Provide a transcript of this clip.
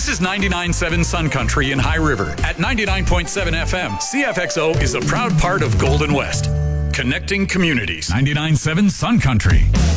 This is 99.7 Sun Country in High River. At 99.7 FM, CFXO is a proud part of Golden West. Connecting communities. 99.7 Sun Country.